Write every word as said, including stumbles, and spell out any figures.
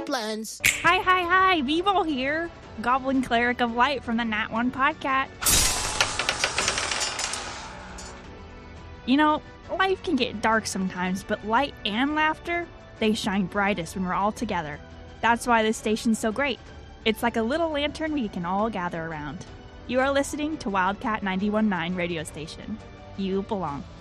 plans. Hi, hi, hi, Vivo here. Goblin Cleric of Light from the Nat one podcast. You know, life can get dark sometimes, but light and laughter, they shine brightest when we're all together. That's why this station's so great. It's like a little lantern we can all gather around. You are listening to Wildcat ninety-one point nine radio station. You belong.